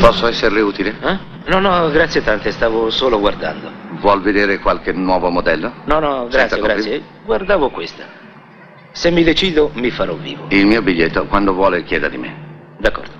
Posso esserle utile? No, no, grazie tante, stavo solo guardando. Vuol vedere qualche nuovo modello? No, no, grazie, grazie. Guardavo questa. Se mi decido, mi farò vivo. Il mio biglietto, quando vuole, chieda di me. D'accordo.